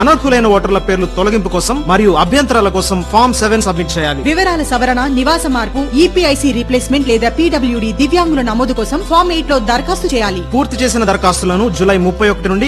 అనర్హులైన ఓటర్ల పేర్లు తొలగింపు కోసం మరియు అభ్యంతరాల కోసం ఫామ్ 7 సబ్మిట్ చేయాలి. వివరాల సవరణ, నివాస మార్పు, ఈపీఐసి రీప్లేస్మెంట్ లేదా పీడబ్ల్యూడీ దివ్యాంగుల నమోదు కోసం ఫామ్ 8 లో దరఖాస్తు చేయాలి. పూర్తి చేసిన దరఖాస్తులను జూలై 31 నుండి